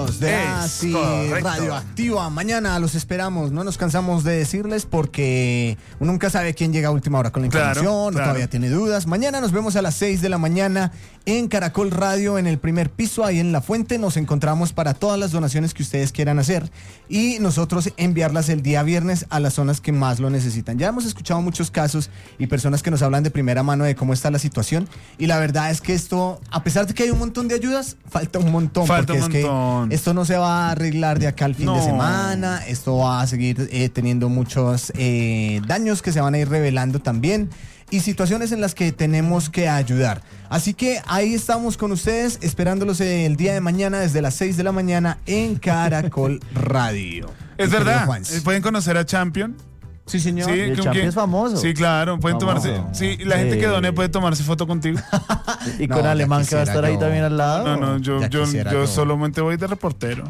amigos de Así Radioactiva. Mañana los esperamos. No nos cansamos de decirles porque uno nunca sabe quién llega a última hora con la información, o todavía tiene dudas. Mañana nos vemos a las 6 de la mañana en Caracol Radio, en el primer piso, ahí en La Fuente. Nos encontramos para todas las donaciones que ustedes quieran hacer y nosotros enviarlas el día viernes a las zonas que más lo necesitan. Ya hemos escuchado muchos casos y personas que nos hablan de primera mano de cómo está la situación, y la verdad es que esto, a pesar de que hay un montón de ayudas, falta un montón, porque es que esto no se va a arreglar de acá al fin de semana. Esto va a seguir teniendo muchos daños que se van a ir revelando también, y situaciones en las que tenemos que ayudar. Así que ahí estamos con ustedes, esperándolos el día de mañana desde las 6 de la mañana en Caracol Radio. Es verdad, pueden conocer a Champion. Sí, señor. Sí, el Champion es famoso. Sí, claro, pueden tomarse. Sí, la gente que done puede tomarse foto contigo. Y con Alemán, que va a estar ahí también al lado. No, yo solamente voy de reportero.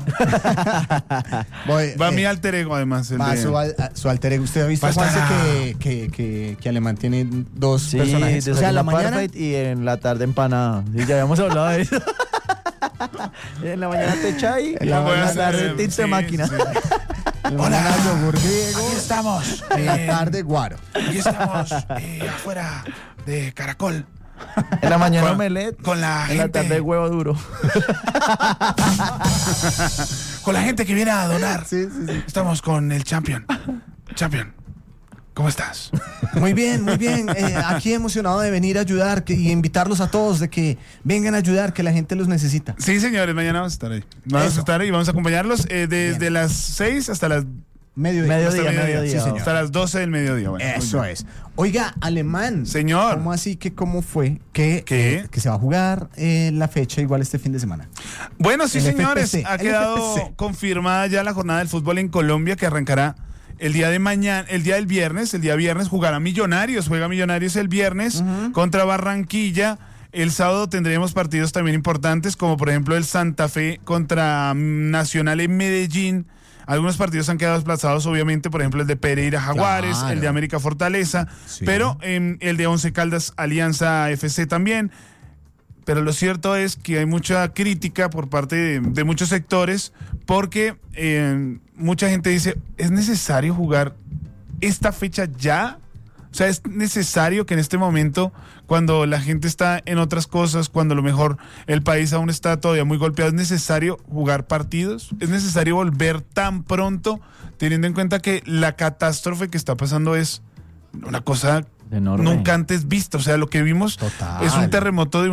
Va mi alter ego, además. Su alter ego. ¿Usted ha visto, Juanse, que Alemán tiene dos personajes? O sea, en la mañana y en la tarde empanada. Sí, ya habíamos hablado de eso. En la mañana te chai, en la tarde tinte máquina. Sí. Hola, yogur griego. Aquí estamos. En la tarde, guaro. Aquí estamos afuera de Caracol. En la mañana omelette. Con la gente. En la tarde huevo duro. Con la gente que viene a donar. Sí. Estamos con el Champion. Champion, ¿cómo estás? Muy bien, muy bien. Aquí emocionado de venir a ayudar y invitarlos a todos de que vengan a ayudar, que la gente los necesita. Sí, señores, mañana vamos a estar ahí. Vamos a estar ahí y vamos a acompañarlos desde las 6 hasta las... Mediodía. Sí, señor. Hasta las 12 del mediodía. Bueno, eso es. Oiga, Alemán. Señor. ¿Cómo así que cómo fue que se va a jugar la fecha igual este fin de semana? Bueno, sí, señores. FPC, ha quedado confirmada ya la jornada del fútbol en Colombia, que arrancará el día de mañana, el día viernes jugará Millonarios, juega Millonarios el viernes contra Barranquilla. El sábado tendremos partidos también importantes, como por ejemplo el Santa Fe contra Nacional en Medellín. Algunos partidos han quedado desplazados, obviamente, por ejemplo el de Pereira Jaguares, el de América Fortaleza, pero el de Once Caldas Alianza FC también. Pero lo cierto es que hay mucha crítica por parte de muchos sectores, porque mucha gente dice, ¿es necesario jugar esta fecha ya? O sea, ¿es necesario que en este momento, cuando la gente está en otras cosas, cuando a lo mejor el país aún está todavía muy golpeado, es necesario jugar partidos? ¿Es necesario volver tan pronto, teniendo en cuenta que la catástrofe que está pasando es una cosa enorme, nunca antes vista? O sea, lo que vimos es un terremoto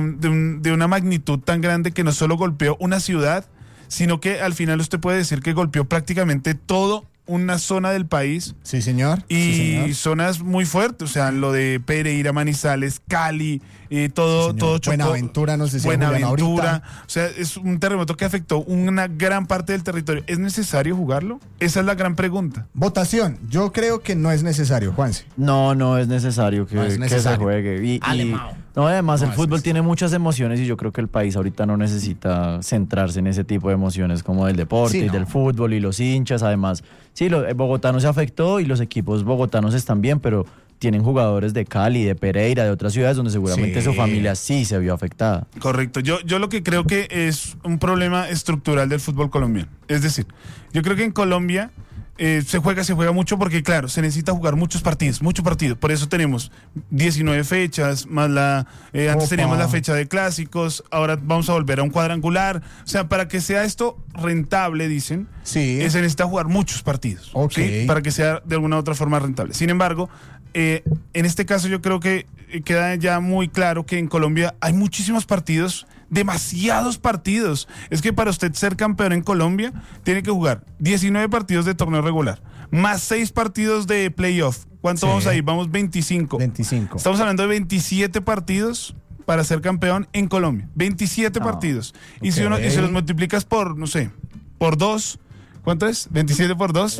de una magnitud tan grande que no solo golpeó una ciudad, sino que al final usted puede decir que golpeó prácticamente todo una zona del país. Sí, señor. Y zonas muy fuertes, o sea, lo de Pereira, Manizales, Cali, todo Chocó. Buenaventura, no sé si Buenaventura. O sea, es un terremoto que afectó una gran parte del territorio. ¿Es necesario jugarlo? Esa es la gran pregunta. Votación. Yo creo que no es necesario, Juanse. No es necesario que se juegue. Además el fútbol tiene muchas emociones y yo creo que el país ahorita no necesita centrarse en ese tipo de emociones como del deporte y del fútbol y los hinchas. Además, sí, Bogotá no se afectó y los equipos bogotanos están bien, pero tienen jugadores de Cali, de Pereira, de otras ciudades donde seguramente su familia sí se vio afectada. Correcto. Yo lo que creo que es un problema estructural del fútbol colombiano. Es decir, yo creo que en Colombia se juega mucho porque, claro, se necesita jugar mucho partido. Por eso tenemos 19 fechas, más antes teníamos la fecha de clásicos, ahora vamos a volver a un cuadrangular. O sea, para que sea esto rentable, dicen, se necesita jugar muchos partidos, ¿sí? Para que sea de alguna u otra forma rentable. Sin embargo, en este caso yo creo que queda ya muy claro que en Colombia hay muchísimos partidos, demasiados partidos. Es que para usted ser campeón en Colombia tiene que jugar 19 partidos de torneo regular, más 6 partidos de playoff. ¿Cuánto vamos ahí? Vamos 25. Estamos hablando de 27 partidos para ser campeón en Colombia. 27 partidos. Y si los multiplicas por, no sé, por 2... ¿Cuánto es? ¿27 por 2? Lo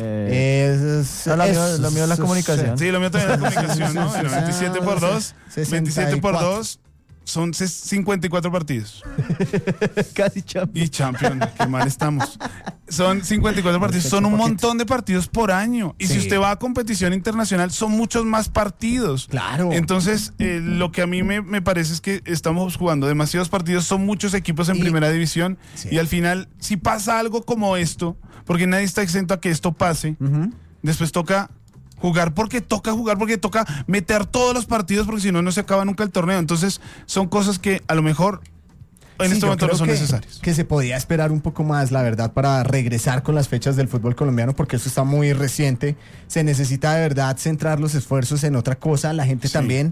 mío es la comunicación. Sí, lo mío también es la comunicación, ¿no? Bueno, 27 por 2. 27 por 2 son 54 partidos. Casi champion. Y champion, qué mal estamos. Son 54 partidos, son un montón de partidos por año. Y si usted va a competición internacional, son muchos más partidos. Claro. Entonces, lo que a mí me parece es que estamos jugando demasiados partidos, son muchos equipos en primera división. Y al final, si pasa algo como esto, porque nadie está exento a que esto pase, después toca jugar porque toca meter todos los partidos, porque si no, no se acaba nunca el torneo. Entonces, son cosas que a lo mejor en este momento no son necesarios. Que se podía esperar un poco más, la verdad, para regresar con las fechas del fútbol colombiano, porque eso está muy reciente. Se necesita de verdad centrar los esfuerzos en otra cosa. La gente también.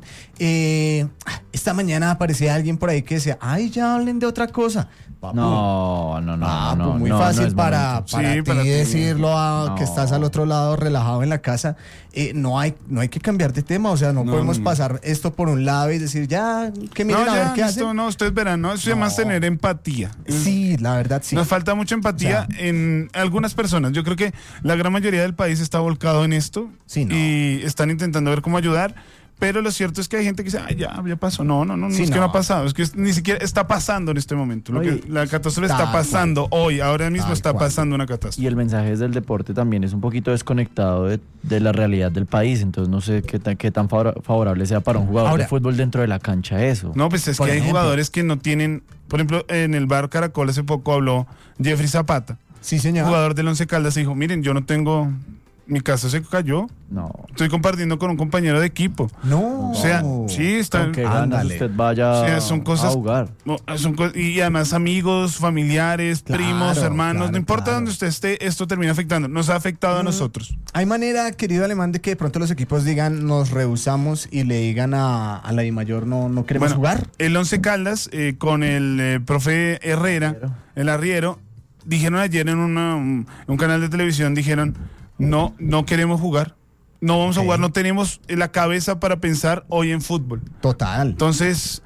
Esta mañana aparecía alguien por ahí que decía, ay, ya hablen de otra cosa. Papu. No. Muy fácil para ti decirlo que estás al otro lado relajado en la casa. No hay que cambiar de tema, o sea, no podemos pasar esto por un lado y decir, ya, que miren a ver qué hacen. No, ustedes verán, ¿no? Eso se llama tener empatía. Sí, la verdad, sí. Nos falta mucha empatía en algunas personas. Yo creo que la gran mayoría del país está volcado en esto y están intentando ver cómo ayudar. Pero lo cierto es que hay gente que dice, ay, ya pasó. No, es que no ha pasado, es que ni siquiera está pasando en este momento. La catástrofe está pasando hoy, ahora mismo está pasando una catástrofe. Y el mensaje desde el deporte también es un poquito desconectado de la realidad del país, entonces no sé qué tan favorable sea para un jugador de fútbol dentro de la cancha eso. No, pues es que hay jugadores que no tienen, por ejemplo, en el bar Caracol hace poco habló Jeffrey Zapata. Sí, señor. Jugador del Once Caldas, y dijo, miren, yo no tengo... Mi casa se cayó. No. Estoy compartiendo con un compañero de equipo. No. O sea, sí, está. Con que ganas usted vaya son cosas, a jugar. Y además amigos, familiares, primos, hermanos, no importa dónde usted esté, esto termina afectando. Nos ha afectado a nosotros. ¿Hay manera, querido Alemán, de que de pronto los equipos digan, nos rehusamos y le digan a la DIMAYOR, no queremos jugar? El Once Caldas, con el profe Herrera, el arriero, dijeron ayer en un canal de televisión, dijeron... No queremos jugar. No vamos a jugar, no tenemos la cabeza para pensar hoy en fútbol. Total. Entonces,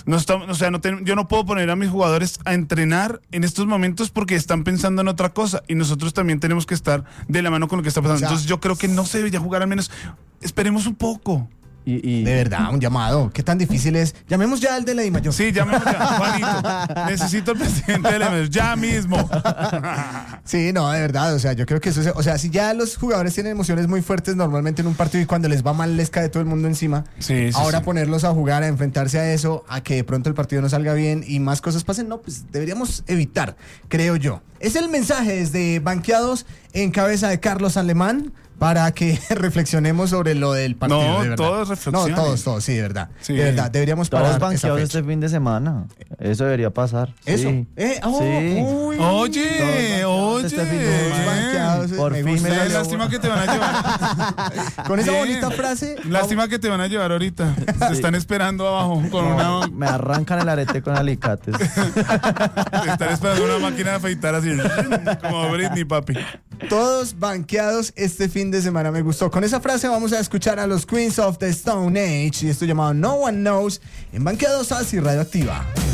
yo no puedo poner a mis jugadores a entrenar en estos momentos porque están pensando en otra cosa y nosotros también tenemos que estar de la mano con lo que está pasando. Entonces, yo creo que no se debería jugar, al menos esperemos un poco. De verdad, un llamado. ¿Qué tan difícil es? Llamemos ya al de la DIMAYOR. Sí, llamemos ya, Juanito. Necesito al presidente de la DIMAYOR, ya mismo. Sí, no, de verdad. O sea, yo creo que eso es... O sea, si ya los jugadores tienen emociones muy fuertes normalmente en un partido y cuando les va mal les cae todo el mundo encima. Ahora ponerlos a jugar, a enfrentarse a eso, a que de pronto el partido no salga bien y más cosas pasen, no, pues deberíamos evitar, creo yo. Es el mensaje desde Banqueados en cabeza de Carlos Alemán. Para que reflexionemos sobre lo del partido. No, de verdad. Todos reflexionen. No, todos, sí, de verdad. Sí. De verdad, deberíamos parar. Todos banqueados este fin de semana. Eso debería pasar. ¿Eso? Sí. Uy, oye. Este fin de banqueados. Por fin me lástima que te van a llevar. Con esa bonita frase. Lástima que te van a llevar ahorita. Te están esperando abajo con una... Me arrancan el arete con alicates. Te están esperando una máquina de afeitar así. Como Britney, papi. Todos banqueados este fin de semana. Me gustó. Con esa frase vamos a escuchar a los Queens of the Stone Age y esto llamado No One Knows en Banqueados Así Radioactiva.